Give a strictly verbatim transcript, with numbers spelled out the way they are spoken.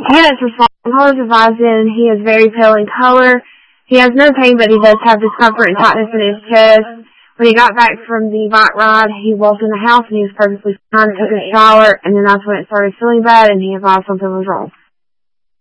Candace responds, collars advised in, he is very pale in color. He has no pain, but he does have discomfort and tightness in his chest. When he got back from the bike ride, he walked in the house and he was perfectly fine, took a shower, and then that's when it started feeling bad and he advised something was wrong.